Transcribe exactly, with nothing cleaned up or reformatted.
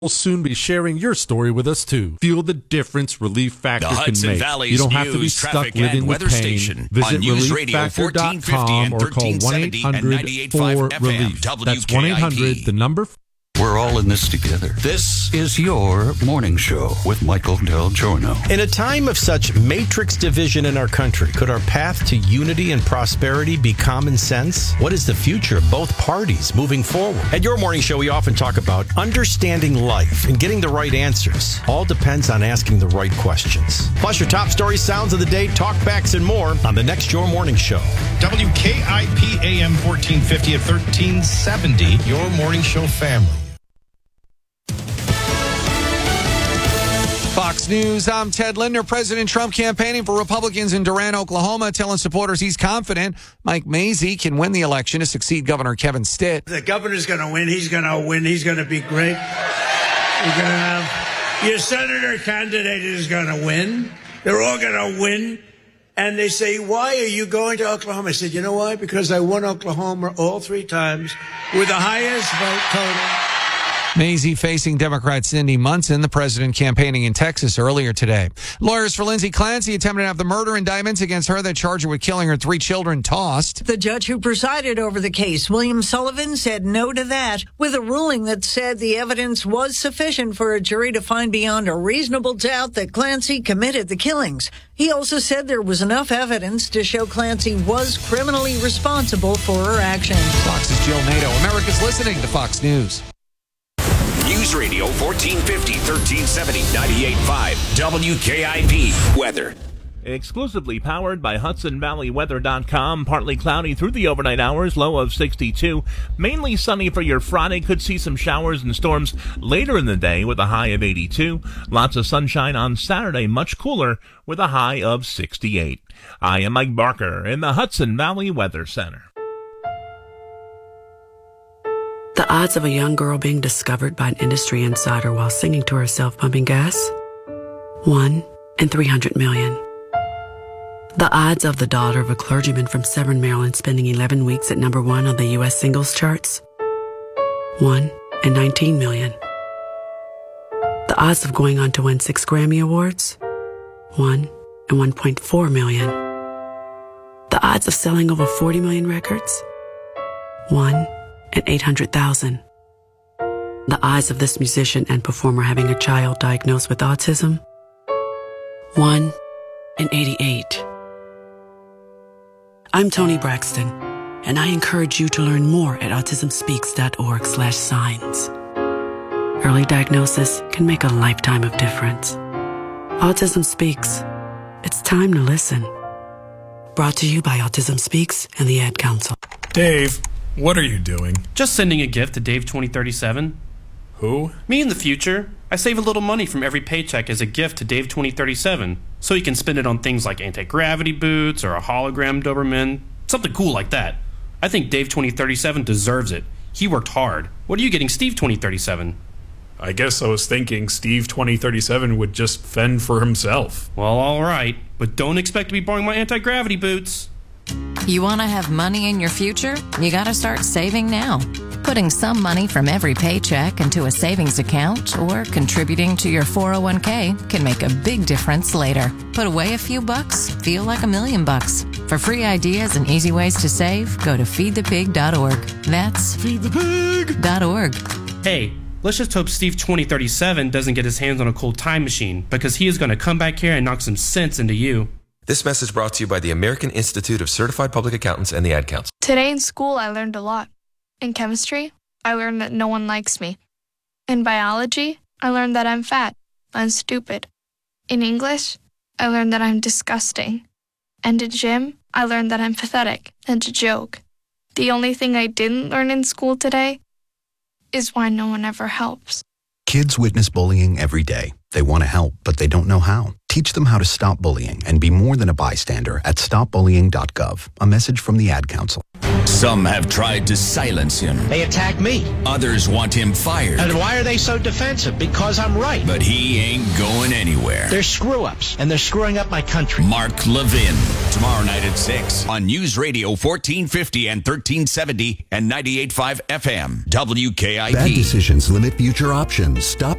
will soon be sharing your story with us too. Feel the difference Relief Factor the can Hudson make. Valley's You don't have to be news, stuck traffic, living and with weather pain. station Visit on News relief Radio factor dot fourteen fifty com and or call thirteen one seventy eight and hundred ninety-eight point five four relief. F M. That's one eight hundred, the number. We're all in this together. This is your morning show with Michael Del Giorno. In a time of such matrix division in our country, could our path to unity and prosperity be common sense? What is the future of both parties moving forward? At your morning show, we often talk about understanding life and getting the right answers. All depends on asking the right questions. Plus your top stories, sounds of the day, talkbacks, and more on the next Your Morning Show. W K I P A M fourteen fifty at thirteen seventy, Your Morning Show family. Fox News, I'm Ted Linder. President Trump campaigning for Republicans in Durant, Oklahoma, telling supporters he's confident Mike Mazzei can win the election to succeed Governor Kevin Stitt. The governor's going to win. He's going to win. He's going to be great. You're going to have your senator candidate is going to win. They're all going to win. And they say, why are you going to Oklahoma? I said, you know why? Because I won Oklahoma all three times with the highest vote total. Mazzei facing Democrat Cindy Munson, the president campaigning in Texas earlier today. Lawyers for Lindsay Clancy attempted to have the murder indictments against her that charge her with killing her three children tossed. The judge who presided over the case, William Sullivan, said no to that, with a ruling that said the evidence was sufficient for a jury to find beyond a reasonable doubt that Clancy committed the killings. He also said there was enough evidence to show Clancy was criminally responsible for her actions. Fox's Jill Nato. America's listening to Fox News. News Radio fourteen fifty, thirteen seventy, ninety-eight point five W K I P weather. Exclusively powered by Hudson Valley Weather dot com. Partly cloudy through the overnight hours, low of sixty-two. Mainly sunny for your Friday. Could see some showers and storms later in the day with a high of eighty-two. Lots of sunshine on Saturday, much cooler with a high of sixty-eight. I am Mike Barker in the Hudson Valley Weather Center. The odds of a young girl being discovered by an industry insider while singing to herself pumping gas? One in three hundred million. The odds of the daughter of a clergyman from Severn, Maryland spending eleven weeks at number one on the U S singles charts? One in nineteen million. The odds of going on to win six Grammy Awards? One in one point four million. The odds of selling over forty million records? One and eight hundred thousand. The odds of this musician and performer having a child diagnosed with autism? One in eighty-eight. I'm Toni Braxton, and I encourage you to learn more at autism speaks dot org slash signs. Early diagnosis can make a lifetime of difference. Autism Speaks. It's time to listen. Brought to you by Autism Speaks and the Ad Council. Dave, what are you doing? Just sending a gift to Dave twenty thirty-seven. Who? Me in the future. I save a little money from every paycheck as a gift to Dave twenty thirty-seven, so he can spend it on things like anti-gravity boots or a hologram Doberman, something cool like that. I think Dave twenty thirty-seven deserves it. He worked hard. What are you getting Steve twenty thirty-seven? I guess I was thinking Steve twenty thirty-seven would just fend for himself. Well, all right, but don't expect to be borrowing my anti-gravity boots. You want to have money in your future? You got to start saving now. Putting some money from every paycheck into a savings account or contributing to your four oh one k can make a big difference later. Put away a few bucks, feel like a million bucks. For free ideas and easy ways to save, go to feed the pig dot org. That's feed the pig dot org. Hey, let's just hope Steve twenty thirty-seven doesn't get his hands on a cool time machine, because he is going to come back here and knock some sense into you. This message brought to you by the American Institute of Certified Public Accountants and the Ad Council. Today in school, I learned a lot. In chemistry, I learned that no one likes me. In biology, I learned that I'm fat and stupid. In English, I learned that I'm disgusting. And in gym, I learned that I'm pathetic and a joke. The only thing I didn't learn in school today is why no one ever helps. Kids witness bullying every day. They want to help, but they don't know how. Teach them how to stop bullying and be more than a bystander at stop bullying dot gov. A message from the Ad Council. Some have tried to silence him. They attack me. Others want him fired. And why are they so defensive? Because I'm right. But he ain't going anywhere. They're screw-ups, and they're screwing up my country. Mark Levin, tomorrow night at six on News Radio fourteen fifty and thirteen seventy and ninety-eight point five F M, W K I P. Bad decisions limit future options. Stop